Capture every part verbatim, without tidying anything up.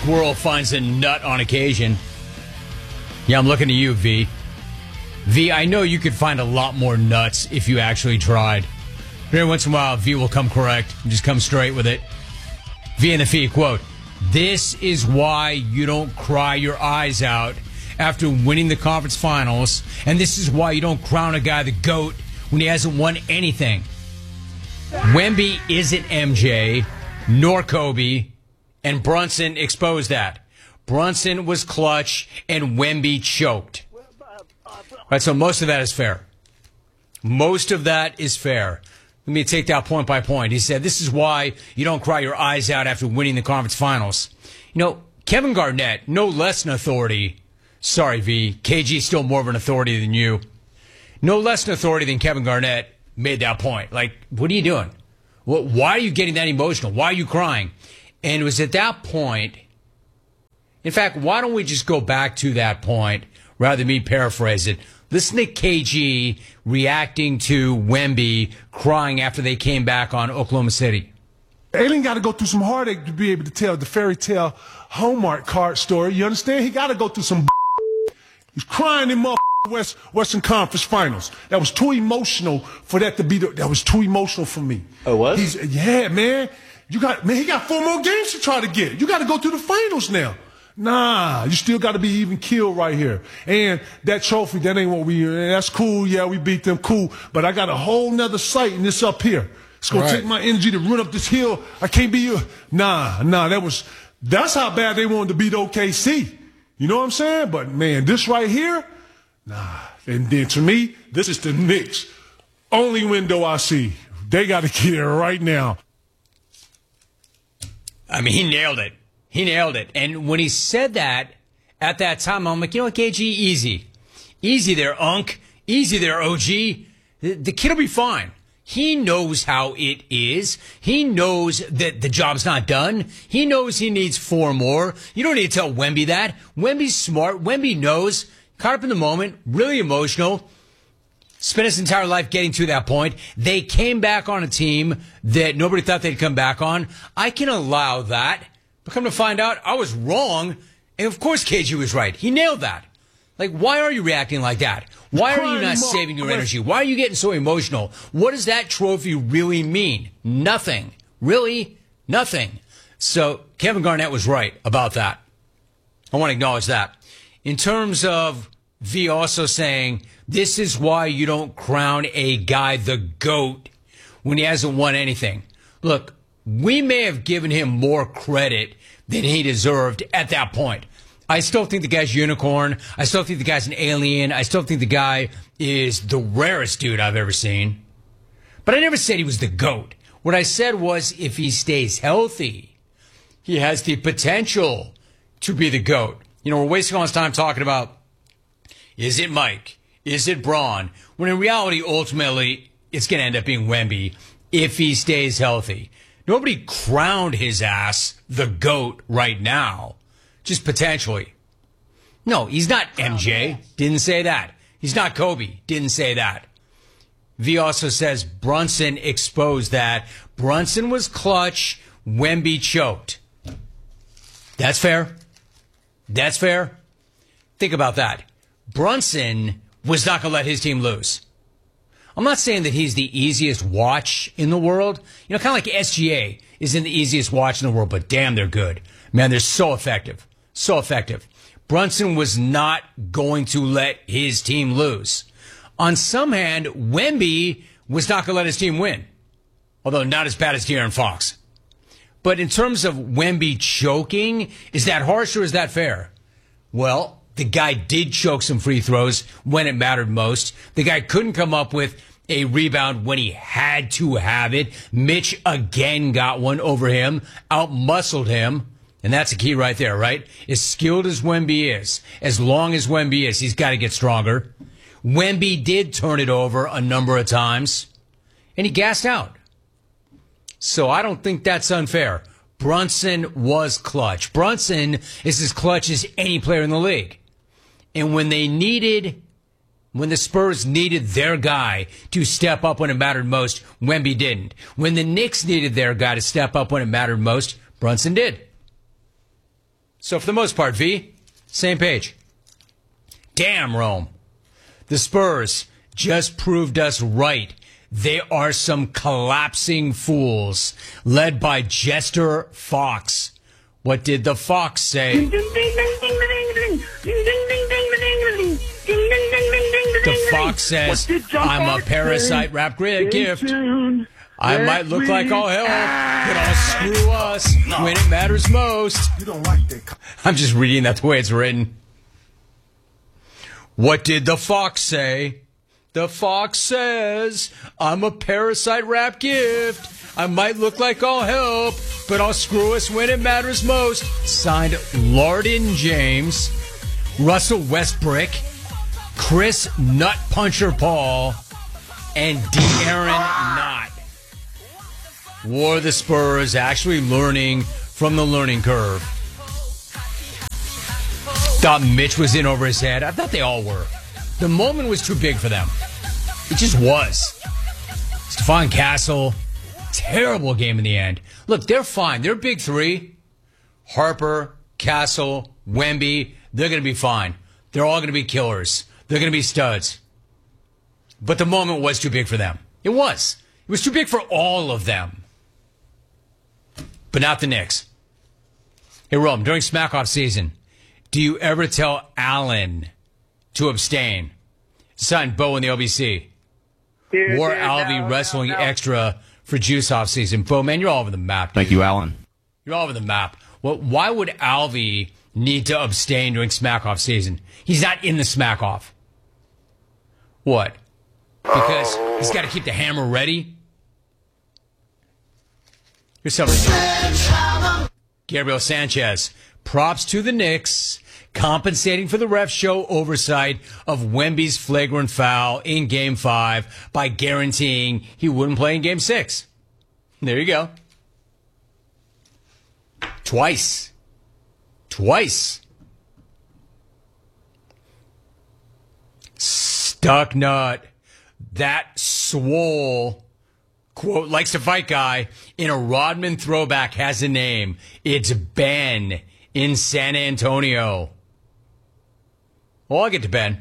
squirrel finds a nut on occasion. Yeah, I'm looking at you, V. V, I know you could find a lot more nuts if you actually tried. Every once in a while, V will come correct and just come straight with it. V and the Fee, quote, "This is why you don't cry your eyes out after winning the conference finals, and this is why you don't crown a guy the GOAT when he hasn't won anything. Wemby isn't M J, nor Kobe, and Brunson exposed that. Brunson was clutch, and Wemby choked." All right, so most of that is fair. Most of that is fair. Let me take that point by point. He said, this is why you don't cry your eyes out after winning the conference finals. You know, Kevin Garnett, no less an authority. Sorry, V. K G still more of an authority than you. No less an authority than Kevin Garnett made that point. Like, what are you doing? Why are you getting that emotional? Why are you crying? And it was at that point. In fact, why don't we just go back to that point rather than me paraphrase it? Listen to K G reacting to Wemby crying after they came back on Oklahoma City. Alien got to go through some heartache to be able to tell the fairy tale Hallmark card story. You understand? He got to go through some. He's crying in motherfucking West, Western Conference Finals. That was too emotional for that to be. The, that was too emotional for me. Oh, what? He's, yeah, man. You got man. He got four more games to try to get. You got to go to the finals now. Nah, you still got to be even killed right here. And that trophy, that ain't what we, that's cool. Yeah, we beat them. Cool. But I got a whole nother sight in this up here. It's going right. to take my energy to run up this hill. I can't be you. Nah, nah, that was, that's how bad they wanted to beat O K C. You know what I'm saying? But man, this right here, nah. And then to me, this is the Knicks' only window I see. They got to get it right now. I mean, he nailed it. He nailed it. And when he said that at that time, I'm like, you know what, K G, easy. Easy there, Unk. Easy there, O G. The, the kid will be fine. He knows how it is. He knows that the job's not done. He knows he needs four more. You don't need to tell Wemby that. Wemby's smart. Wemby knows. Caught up in the moment. Really emotional. Spent his entire life getting to that point. They came back on a team that nobody thought they'd come back on. I can allow that. But come to find out, I was wrong. And of course K G was right. He nailed that. Like, why are you reacting like that? Why are you not saving your energy? Why are you getting so emotional? What does that trophy really mean? Nothing. Really? Nothing. So Kevin Garnett was right about that. I want to acknowledge that. In terms of V also saying, this is why you don't crown a guy the GOAT when he hasn't won anything. Look, we may have given him more credit than he deserved at that point. I still think the guy's unicorn. I still think the guy's an alien. I still think the guy is the rarest dude I've ever seen. But I never said he was the GOAT. What I said was if he stays healthy, he has the potential to be the GOAT. You know, we're wasting all this time talking about, is it Mike? Is it Braun? When in reality, ultimately, it's going to end up being Wemby if he stays healthy. Nobody crowned his ass the GOAT right now. Just potentially. No, he's not M J. Didn't say that. He's not Kobe. Didn't say that. V also says Brunson exposed that. Brunson was clutch. Wemby choked. That's fair. That's fair. Think about that. Brunson was not going to let his team lose. I'm not saying that he's the easiest watch in the world. You know, kind of like S G A isn't the easiest watch in the world, but damn, they're good. Man, they're so effective. So effective. Brunson was not going to let his team lose. On some hand, Wemby was not going to let his team win. Although not as bad as De'Aaron Fox. But in terms of Wemby choking, is that harsh or is that fair? Well, the guy did choke some free throws when it mattered most. The guy couldn't come up with a rebound when he had to have it. Mitch again got one over him, outmuscled him. And that's the key right there, right? As skilled as Wemby is, as long as Wemby is, he's got to get stronger. Wemby did turn it over a number of times, and he gassed out. So I don't think that's unfair. Brunson was clutch. Brunson is as clutch as any player in the league. And when they needed, when the Spurs needed their guy to step up when it mattered most, Wemby didn't. When the Knicks needed their guy to step up when it mattered most, Brunson did. So for the most part, V, same page. Damn, Rome. The Spurs just proved us right. They are some collapsing fools, led by Jester Fox. What did the Fox say? The Fox says, I'm a parasite rap gift. I might look like all hell, but I'll screw us when it matters most. You don't like that. I'm just reading that the way it's written. What did the Fox say? The Fox says, I'm a parasite rap gift. I might look like I'll help, but I'll screw us when it matters most. Signed Larden James, Russell Westbrook, Chris Nut Puncher Paul, and De'Aaron Knott. Were the Spurs actually learning from the learning curve? Thought Mitch was in over his head. I thought they all were. The moment was too big for them. It just was. Stephon Castle, terrible game in the end. Look, they're fine. They're big three. Harper, Castle, Wemby, they're going to be fine. They're all going to be killers. They're going to be studs. But the moment was too big for them. It was. It was too big for all of them. But not the Knicks. Hey, Rome, during Smack-Off season, do you ever tell Allen to abstain? Signed Bo in the O B C. Dude, War dude, Alvey no, wrestling no, no. extra for Juice off season. Bo, man, you're all over the map. Dude. Thank you, Alan. You're all over the map. Well, why would Alvey need to abstain during Smack-Off season? He's not in the Smack-Off. What? Because oh. he's got to keep the hammer ready? Here's something. Gabriel Sanchez. Props to the Knicks, compensating for the ref show oversight of Wemby's flagrant foul in Game five by guaranteeing he wouldn't play in Game six. There you go. Twice. Twice. Stuck nut. That swole, quote, likes to fight guy in a Rodman throwback has a name. It's Ben in San Antonio. Well, I'll get to Ben.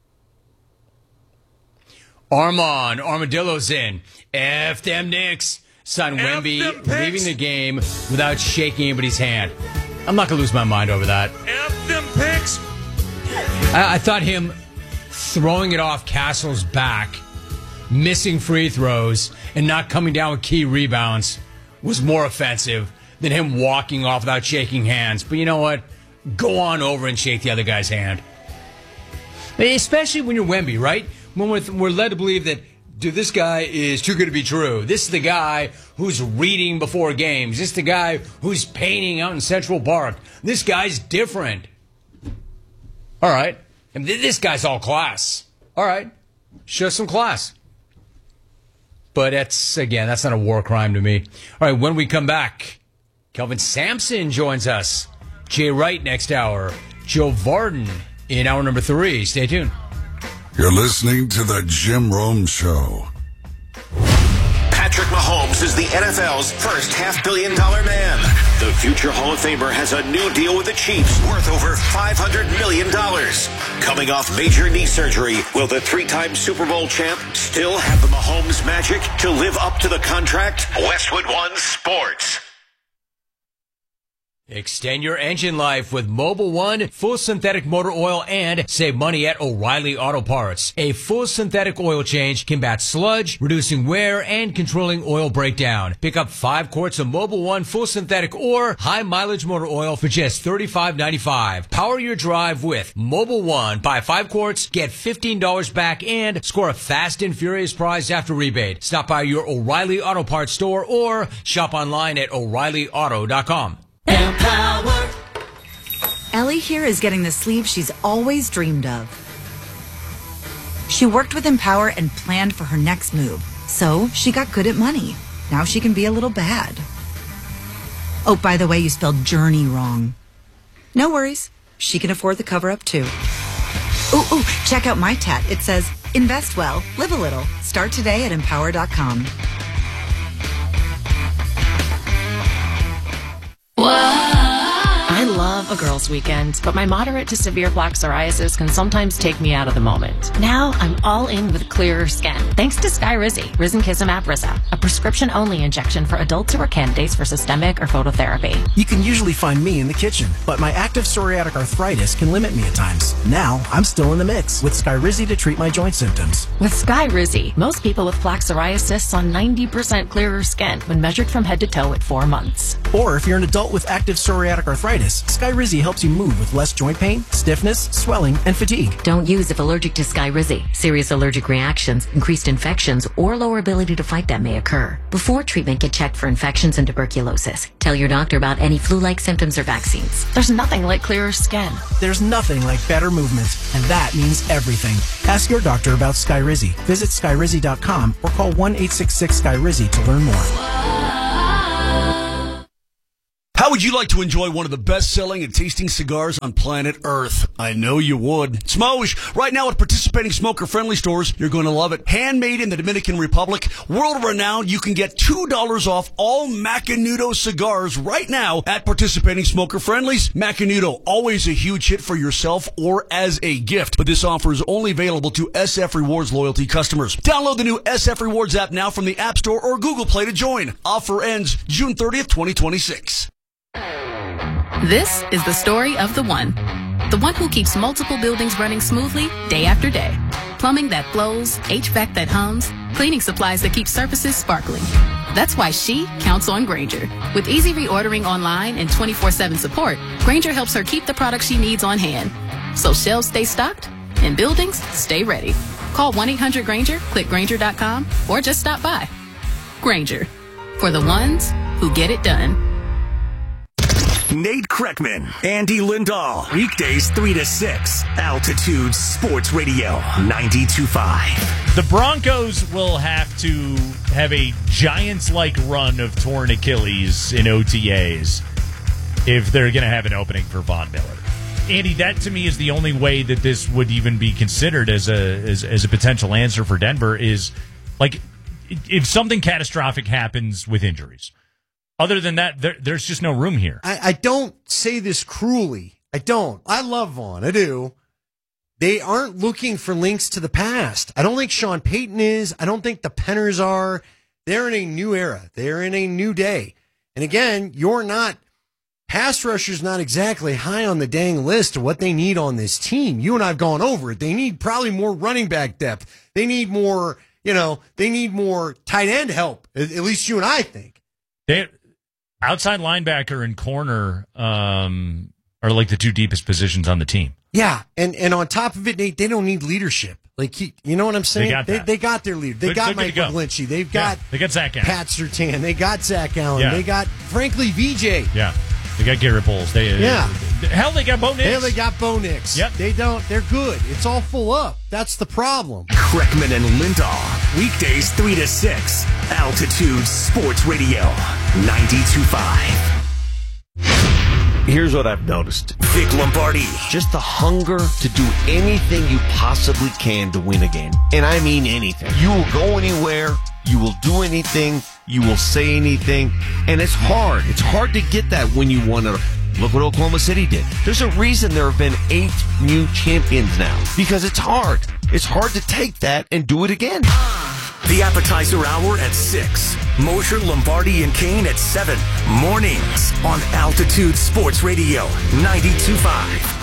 Armand Armadillo's in. F them Knicks. Son Wemby leaving the game without shaking anybody's hand. I'm not going to lose my mind over that. F them picks. I, I thought him throwing it off Castle's back, missing free throws, and not coming down with key rebounds was more offensive than him walking off without shaking hands. But you know what? Go on over and shake the other guy's hand. Especially when you're Wemby, right? When we're, we're led to believe that, dude, this guy is too good to be true. This is the guy who's reading before games. This is the guy who's painting out in Central Park. This guy's different. All right. And this guy's all class. All right. Show some class. But that's, again, that's not a war crime to me. All right, when we come back, Kelvin Sampson joins us. Jay Wright next hour. Joe Varden in hour number three. Stay tuned. You're listening to the Jim Rome Show. Patrick Mahomes is the N F L's first half-billion dollar man. The future Hall of Famer has a new deal with the Chiefs worth over five hundred million dollars. Coming off major knee surgery, will the three-time Super Bowl champ still have the Mahomes magic to live up to the contract? Westwood One Sports. Extend your engine life with Mobil One full synthetic motor oil and save money at O'Reilly Auto Parts. A full synthetic oil change combats sludge, reducing wear and controlling oil breakdown. Pick up five quarts of Mobil One full synthetic or high mileage motor oil for just thirty-five ninety-five. Power your drive with Mobil One. Buy five quarts, get fifteen dollars back, and score a fast and furious prize after rebate. Stop by your O'Reilly Auto Parts store or shop online at O'Reilly Auto dot com. Empower. Ellie here is getting the sleep she's always dreamed of. She worked with Empower and planned for her next move, so she got good at money. Now she can be a little bad. Oh, by the way, you spelled journey wrong. No worries. She can afford the cover-up, too. Ooh, ooh, check out my tat. It says, invest well, live a little. Start today at empower dot com. I love love a girls' weekend, but my moderate to severe plaque psoriasis can sometimes take me out of the moment. Now I'm all in with clearer skin, thanks to Skyrizi, risankizumab Riza, a prescription-only injection for adults who are candidates for systemic or phototherapy. You can usually find me in the kitchen, but my active psoriatic arthritis can limit me at times. Now I'm still in the mix with Skyrizi to treat my joint symptoms. With Skyrizi, most people with plaque psoriasis saw ninety percent clearer skin when measured from head to toe at four months. Or if you're an adult with active psoriatic arthritis, Skyrizi helps you move with less joint pain, stiffness, swelling, and fatigue. Don't use if allergic to Skyrizi. Serious allergic reactions, increased infections, or lower ability to fight them may occur. Before treatment, get checked for infections and tuberculosis. Tell your doctor about any flu-like symptoms or vaccines. There's nothing like clearer skin. There's nothing like better movement, and that means everything. Ask your doctor about Skyrizi. Visit Skyrizi dot com or call one eight six six Sky Rizzi to learn more. How would you like to enjoy one of the best-selling and tasting cigars on planet Earth? I know you would. Smosh! Right now at participating smoker-friendly stores, you're going to love it. Handmade in the Dominican Republic, world-renowned, you can get two dollars off all Macanudo cigars right now at participating smoker-friendlies. Macanudo, always a huge hit for yourself or as a gift, but this offer is only available to S F Rewards loyalty customers. Download the new S F Rewards app now from the App Store or Google Play to join. Offer ends June thirtieth, twenty twenty-six. This is the story of the one. The one who keeps multiple buildings running smoothly day after day. Plumbing that flows, H V A C that hums, cleaning supplies that keep surfaces sparkling. That's why she counts on Grainger. With easy reordering online and twenty-four seven support, Grainger helps her keep the products she needs on hand. So shelves stay stocked and buildings stay ready. Call one eight hundred Grainger, click Grainger dot com, or just stop by. Grainger, for the ones who get it done. Nate Kreckman, Andy Lindahl, weekdays three to six, Altitude Sports Radio, ninety-two point five. The Broncos will have to have a Giants-like run of torn Achilles in O T As if they're going to have an opening for Von Miller. Andy, that to me is the only way that this would even be considered as a as, as a potential answer for Denver is, like, if something catastrophic happens with injuries. Other than that, there, there's just no room here. I, I don't say this cruelly. I don't. I love Vaughn. I do. They aren't looking for links to the past. I don't think Sean Payton is. I don't think the Penners are. They're in a new era. They're in a new day. And again, you're not, pass rusher's not exactly high on the dang list of what they need on this team. You and I have gone over it. They need probably more running back depth. They need more, you know, they need more tight end help. At, at least you and I think. They outside linebacker and corner um, are like the two deepest positions on the team. Yeah, and, and on top of it, Nate, they don't need leadership. Like, he, you know what I'm saying? They got, they, they got their leader. They they're, got they're Mike go. McGlinchey. They've got, yeah, they got Zach Allen. Pat Surtain. They got Zach Allen. Yeah. They got, frankly, V J. Yeah, they got Garrett Bowles. They, yeah. Uh, hell, they got Bo Nix. Hell, they got Bo Nix. Yep. They don't. They're good. It's all full up. That's the problem. Kreckman and Lindahl, weekdays three to six, Altitude Sports Radio, ninety-two point five. Here's what I've noticed. Vic Lombardi. Just the hunger to do anything you possibly can to win a game. And I mean anything. You will go anywhere. You will do anything. You will say anything. And it's hard. It's hard to get that when you want to. Look what Oklahoma City did. There's a reason there have been eight new champions now. Because it's hard. It's hard to take that and do it again. The appetizer hour at six. Mosher, Lombardi, and Kane at seven. Mornings on Altitude Sports Radio, ninety-two point five.